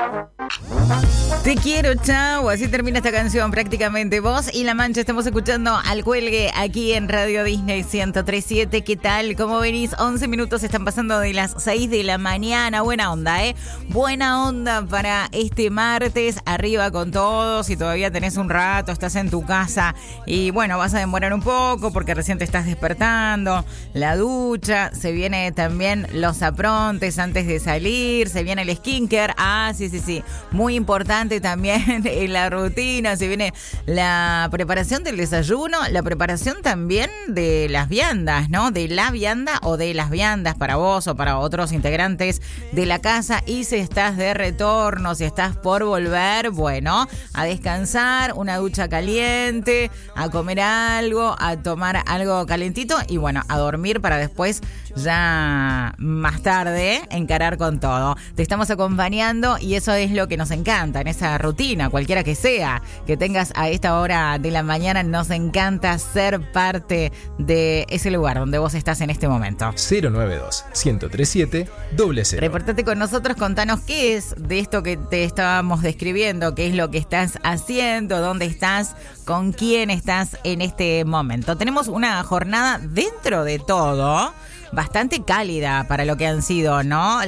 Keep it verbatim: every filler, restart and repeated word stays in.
Te quiero, chao. Así termina esta canción prácticamente. Vos y La Mancha estamos escuchando Al Cuelgue aquí en Radio Disney ciento tres punto siete. ¿Qué tal? ¿Cómo venís? once minutos están pasando de las seis de la mañana. Buena onda, ¿eh? Buena onda para este martes. Arriba con todo. Si todavía tenés un rato, estás en tu casa y bueno, vas a demorar un poco porque recién te estás despertando. La ducha. Se viene también los aprontes antes de salir. Se viene el skincare. Ah, sí, sí, sí. Muy importante también en la rutina. Se viene la preparación del desayuno, la preparación también de las viandas, ¿no? De la vianda o de las viandas para vos o para otros integrantes de la casa. Y si estás de retorno, si estás por volver, bueno, a descansar, una ducha caliente, a comer algo, a tomar algo calentito y bueno, a dormir para después ya más tarde encarar con todo. Te estamos acompañando y eso es lo que nos encanta en esa rutina, cualquiera que sea que tengas a esta hora de la mañana. Nos encanta ser parte de ese lugar donde vos estás en este momento. cero nueve dos, uno cero tres siete, cero cero. Reportate con nosotros, contanos qué es de esto que te estábamos describiendo, qué es lo que estás haciendo, dónde estás, con quién estás en este momento. Tenemos una jornada dentro de todo bastante cálida para lo que han sido, ¿no?